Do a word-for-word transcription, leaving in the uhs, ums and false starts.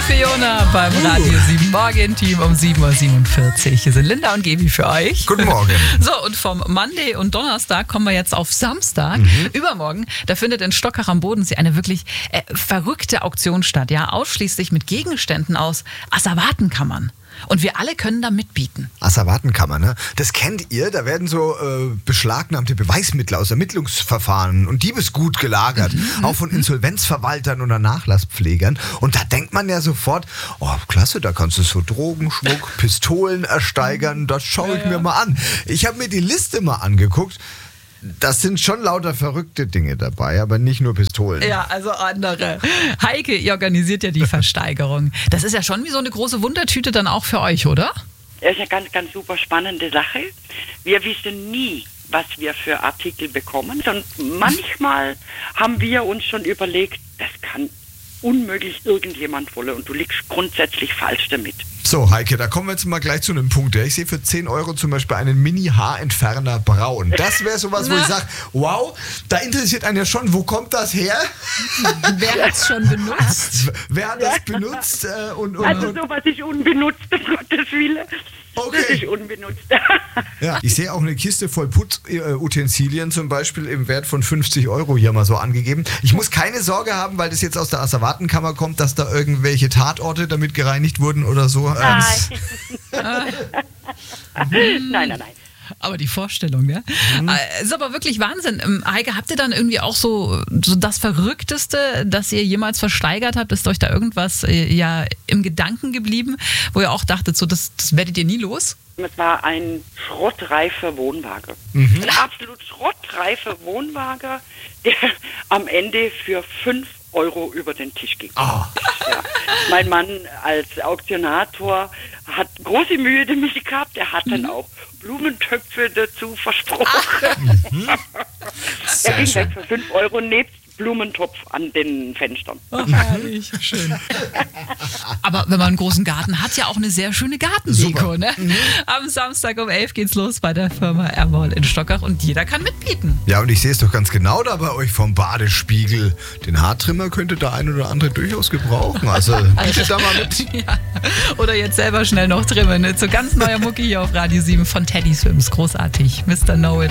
Fiona beim Radio sieben Morgen-Team um sieben Uhr siebenundvierzig. Hier sind Linda und Gebi für euch. Guten Morgen. So, und vom Monday und Donnerstag kommen wir jetzt auf Samstag. Mhm. Übermorgen, da findet in Stockach am Bodensee eine wirklich äh, verrückte Auktion statt. Ja, ausschließlich mit Gegenständen aus Asservatenkammern. Und wir alle können da mitbieten. Asservatenkammer, ne? Das kennt ihr, da werden so äh, beschlagnahmte Beweismittel aus Ermittlungsverfahren und Diebesgut gelagert, mhm. auch von Insolvenzverwaltern oder Nachlasspflegern. Und da denkt man ja sofort, oh klasse, da kannst du so Drogen, Schmuck, Pistolen ersteigern, das schaue ich ja, mir ja. mal an. Ich habe mir die Liste mal angeguckt. Das sind schon lauter verrückte Dinge dabei, aber nicht nur Pistolen. Ja, also andere. Heike, ihr organisiert ja die Versteigerung. Das ist ja schon wie so eine große Wundertüte dann auch für euch, oder? Das ist eine ganz, ganz super spannende Sache. Wir wissen nie, was wir für Artikel bekommen. Und manchmal haben wir uns schon überlegt, das kann unmöglich irgendjemand wollen und du liegst grundsätzlich falsch damit. So, Heike, da kommen wir jetzt mal gleich zu einem Punkt. Ich sehe für zehn Euro zum Beispiel einen Mini-Haarentferner braun. Das wäre sowas, wo ich sage, wow, da interessiert einen ja schon, wo kommt das her? Wer hat es schon benutzt? Wer hat das benutzt? Äh, und, und, also sowas ist unbenutzt, um Gottes Willen. Okay. Das ist unbenutzt. Ja, ich sehe auch eine Kiste voll Putzutensilien zum Beispiel im Wert von fünfzig Euro hier mal so angegeben. Ich muss keine Sorge haben, weil das jetzt aus der Asservatenkammer kommt, dass da irgendwelche Tatorte damit gereinigt wurden oder so. Nein. nein, nein, nein. Aber die Vorstellung, ne? Mhm. Ist aber wirklich Wahnsinn. Heike, habt ihr dann irgendwie auch so, so das Verrückteste, das ihr jemals versteigert habt? Ist euch da irgendwas ja im Gedanken geblieben, wo ihr auch dachtet, so das, das werdet ihr nie los? Es war ein schrottreifer Wohnwagen. Mhm. Ein absolut schrottreifer Wohnwagen, der am Ende für fünf Euro über den Tisch ging. Oh. Ja. Mein Mann als Auktionator hat große Mühe damit gehabt. Er hat dann auch Blumentöpfe dazu versprochen. Mhm. Er ging weg für fünf Euro nebst Blumentopf an den Fenstern. Oh, herrlich, schön. Aber wenn man einen großen Garten hat, ja auch eine sehr schöne Gartendeko. Ne? Mhm. Am Samstag um elf geht's los bei der Firma Ermol in Stockach und jeder kann mitbieten. Ja, und ich sehe es doch ganz genau da bei euch vom Badespiegel. Den Haartrimmer könnte der ein oder andere durchaus gebrauchen. Also bietet da mal mit. Ja. Oder jetzt selber schnell noch trimmen. Ne? So ganz neuer Mucki hier auf Radio sieben von Teddy Swims. Großartig. Mister Know It.